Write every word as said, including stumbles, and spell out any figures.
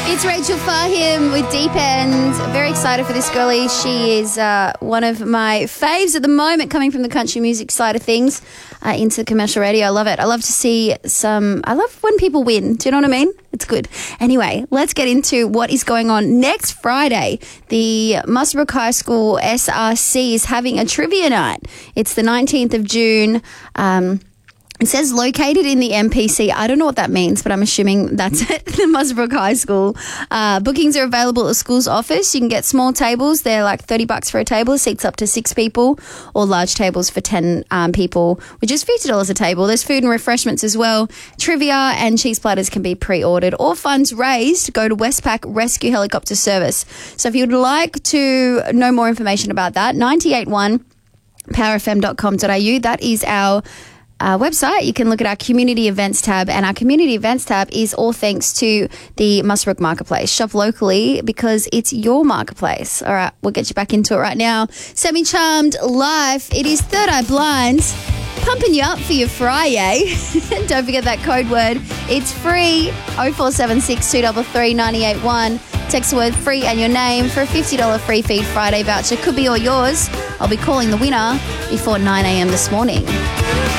It's Rachel Fahim with Deep End. Very excited for this girlie. She is uh, one of my faves at the moment, coming from the country music side of things uh, into commercial radio. I love it. I love to see some... I love when people win. Do you know what I mean? It's good. Anyway, let's get into what is going on next Friday. The Muswellbrook High School S R C is having a trivia night. It's the nineteenth of June. Um... It says located in the M P C. I don't know what that means, but I'm assuming that's at the Muswellbrook High School. Uh, bookings are available at the school's office. You can get small tables. They're like thirty bucks for a table, seats up to six people, or large tables for ten um, people, which is fifty dollars a table. There's food and refreshments as well. Trivia and cheese platters can be pre-ordered. All funds raised go to Westpac Rescue Helicopter Service. So if you'd like to know more information about that, nine eight one power f m dot com dot a u. That is our Uh, website. You can look at our community events tab, and our community events tab is all thanks to the Muswellbrook Marketplace. Shop locally because it's your marketplace. All right, we'll get you back into it right now. Semi Charmed live. It is Third Eye Blind, pumping you up for your Friday. Don't forget that code word. It's free. oh four seven six, two three three, nine eight one. Text the word free and your name for a fifty dollars free feed Friday voucher. Could be all yours. I'll be calling the winner before nine a.m. this morning.